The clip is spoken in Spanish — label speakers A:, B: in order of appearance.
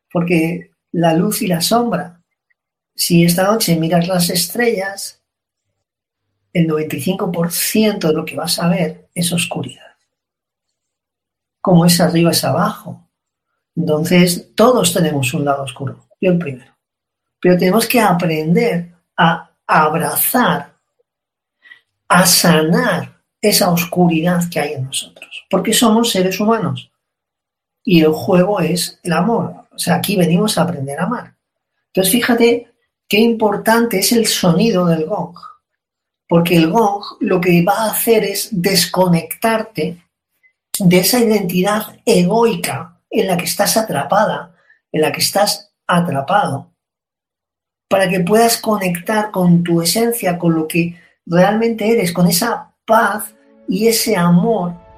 A: porque la luz y la sombra, si esta noche miras las estrellas, el 95% de lo que vas a ver es oscuridad. Como es arriba es abajo. Entonces, todos tenemos un lado oscuro, yo el primero. Pero tenemos que aprender a abrazar, a sanar esa oscuridad que hay en nosotros, porque somos seres humanos y el juego es el amor. O sea, aquí venimos a aprender a amar. Entonces, fíjate qué importante es el sonido del gong, porque el gong lo que va a hacer es desconectarte de esa identidad egoica en la que estás atrapada, en la que estás atrapado, para que puedas conectar con tu esencia, con lo que realmente eres, con esa paz y ese amor